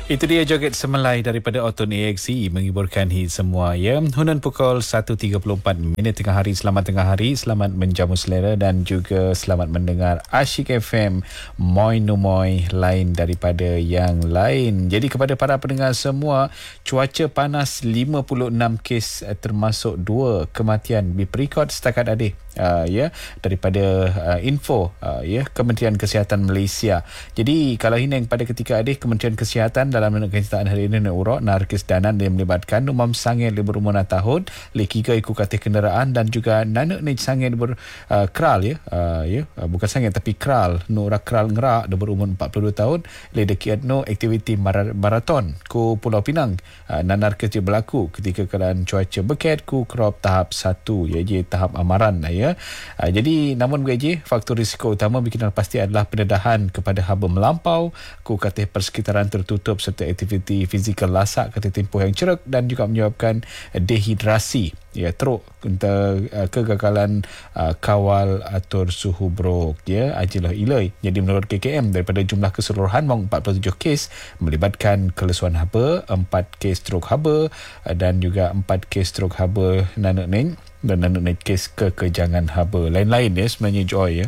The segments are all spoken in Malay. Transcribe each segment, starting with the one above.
Itu dia joget semelai daripada Oton AXE menghiburkan hit semua ya. Hunun pukul 1.34 minit tengah hari. Selamat tengah hari, selamat menjamu selera dan juga selamat mendengar Asyik FM Moi No Moi lain daripada yang lain. Jadi kepada para pendengar semua, cuaca panas 56 kes termasuk 2 kematian diperikod setakat adik. Ya, daripada info ya Kementerian Kesihatan Malaysia. Jadi kalau ini pada ketika adik Kementerian Kesihatan dalam kenyataan hari ini urut narkis danan yang melibatkan umam sangir berumur 6 tahun, lekiga ikut katih kenderaan dan juga nanak ni sangir kral ya. Bukan sangir tapi kral, nura kral ngerak berumur 42 tahun, le dekiat no aktiviti maraton ku Pulau Pinang. Narkis dia berlaku ketika keadaan cuaca beket ku crop tahap 1 iaitu tahap amaran ya. Jadi namun gaji faktor risiko utama bikinan pasti adalah pendedahan kepada haba melampau ku katih persekitaran tertutup serta aktiviti fizikal lasak katih tempoh yang cerek dan juga menyebabkan dehidrasi ya, teruk untuk kegagalan kawal atur suhu brok ya ajilah ilai. Jadi menurut KKM daripada jumlah keseluruhan 47 kes melibatkan kelesuan haba, 4 kes strok haba dan juga 4 kes strok haba nanak neng dan naik kes kekejangan haba lain-lain ya sebenarnya Joy ya.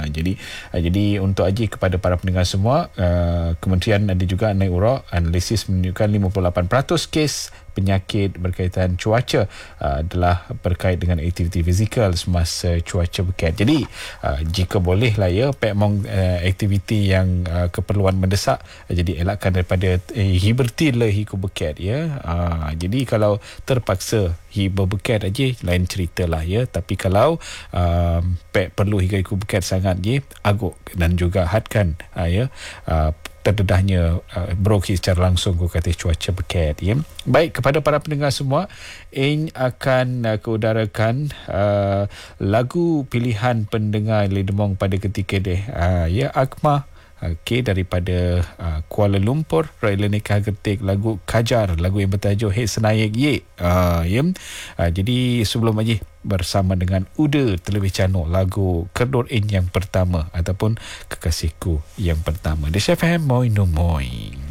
Jadi untuk aji kepada para pendengar semua, kementerian ada juga naik urut analisis menunjukkan 58% kes penyakit berkaitan cuaca adalah berkait dengan aktiviti fizikal semasa cuaca beket. Jadi jika boleh lah ya pekmong aktiviti yang keperluan mendesak, jadi elakkan daripada hibertil lah hiku beket ya. Jadi kalau terpaksa hiber beket aja lain cerita lah ya, tapi kalau pek perlu hiku beket sangat je aguk dan juga hadkan ya terdedahnya broki secara langsung ku kata cuaca beket ya. Baik, kepada para pendengar semua, Ain akan keudarakan lagu pilihan pendengar Ledemong pada ketika deh ya Akma daripada Kuala Lumpur, Raila Nikah Getik, lagu Kajar, lagu yang bertajuk Hei Senayak Ye ya. Jadi sebelum aja bersama dengan Uda terlebih cantik lagu Kedor In yang pertama ataupun Kekasihku yang pertama. Di FM Moi No Moi.